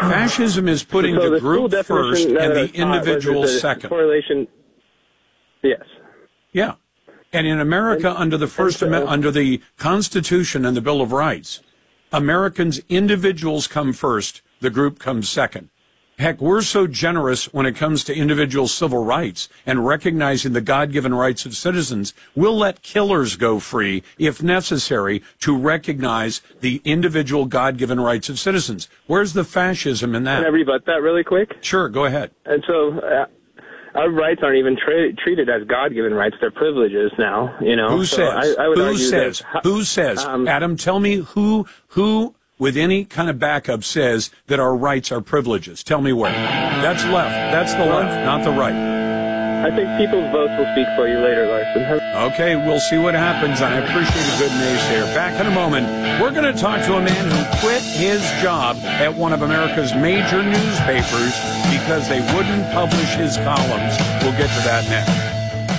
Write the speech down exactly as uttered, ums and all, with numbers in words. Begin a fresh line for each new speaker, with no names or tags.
Fascism is putting
so
the,
the
group first and the individual second.
Correlation. Yes.
Yeah. And in America, and, under the First so, Amendment, under the Constitution and the Bill of Rights, Americans, individuals come first, the group comes second. Heck, we're so generous when it comes to individual civil rights and recognizing the God-given rights of citizens, we'll let killers go free, if necessary, to recognize the individual God-given rights of citizens. Where's the fascism in that?
Can I rebut that really quick?
Sure, go ahead.
And so... Uh, Our rights aren't even tra- treated as God-given rights; they're privileges now. You know.
Who
so
says?
I, I would
who
argue
says?
That,
who says?
Um,
Adam, tell me who who with any kind of backup says that our rights are privileges. Tell me where. That's left. That's the left, not the right.
I think people's votes will speak for you later, Larson.
Okay, we'll see what happens. I appreciate a good naysayer. Back in a moment, we're going to talk to a man who quit his job at one of America's major newspapers because they wouldn't publish his columns. We'll get to that next.